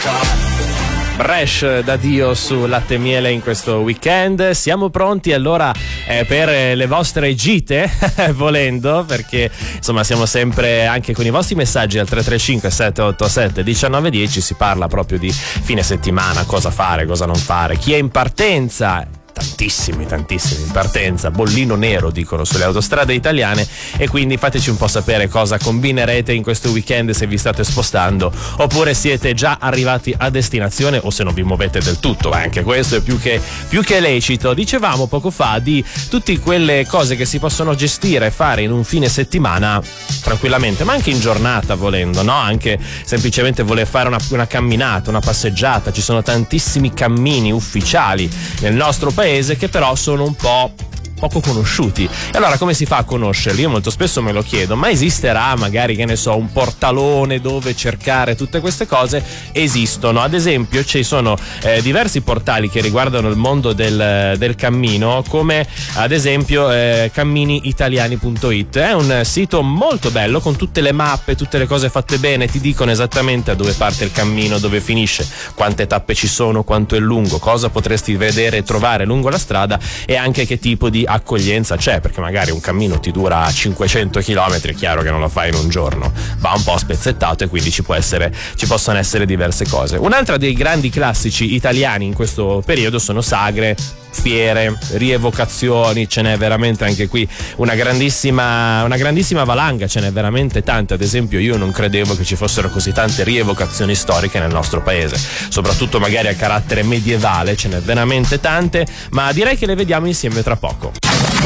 Bresh da Dio su Latte e Miele in questo weekend. Siamo pronti allora per le vostre gite volendo, perché insomma siamo sempre anche con i vostri messaggi al 335 787 1910. Si parla proprio di fine settimana, cosa fare, cosa non fare, chi è in partenza. Tantissimi in partenza, bollino nero dicono sulle autostrade italiane, e quindi fateci un po' sapere cosa combinerete in questo weekend, se vi state spostando oppure siete già arrivati a destinazione, o se non vi muovete del tutto. Anche questo è più che lecito. Dicevamo poco fa di tutte quelle cose che si possono gestire e fare in un fine settimana tranquillamente, ma anche in giornata volendo, no? Anche semplicemente voler fare una camminata, una passeggiata. Ci sono tantissimi cammini ufficiali nel nostro paese che però sono un po' poco conosciuti. E allora come si fa a conoscerli? Io molto spesso me lo chiedo, ma esisterà magari, che ne so, un portalone dove cercare tutte queste cose? Esistono. Ad esempio ci sono diversi portali che riguardano il mondo del cammino, come ad esempio camminiitaliani.it. È un sito molto bello con tutte le mappe, tutte le cose fatte bene, ti dicono esattamente a dove parte il cammino, dove finisce, quante tappe ci sono, quanto è lungo, cosa potresti vedere e trovare lungo la strada, e anche che tipo di accoglienza c'è, perché magari un cammino ti dura 500 km, è chiaro che non lo fai in un giorno, va un po' spezzettato, e quindi ci possono essere diverse cose. Un'altra dei grandi classici italiani in questo periodo sono sagre, fiere, rievocazioni. Ce n'è veramente anche qui una grandissima valanga, ce n'è veramente tante. Ad esempio io non credevo che ci fossero così tante rievocazioni storiche nel nostro paese, soprattutto magari a carattere medievale, ce n'è veramente tante, ma direi che le vediamo insieme tra poco.